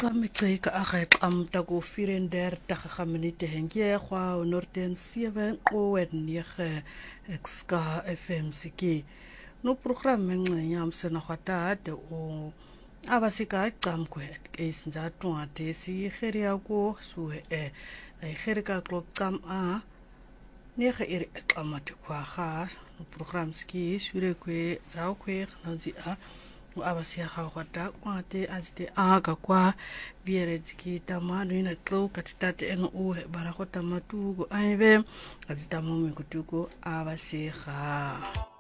Miceka agexam taku 34 minute hengie kwa Norden 7 o 9 Ska FM siki no program ngcenyam sena khwatade o abasika icamkwe isinzathu ngade si kheria ko suwe kherika klokcam a nege iri examati kwa ga no program ski sure kwe zaukwe nanzi a abasia khawata kwate azite aga kwa viereziki tamanu ina klo katitate eno u barakota matugo aive azita momi kutugo abasia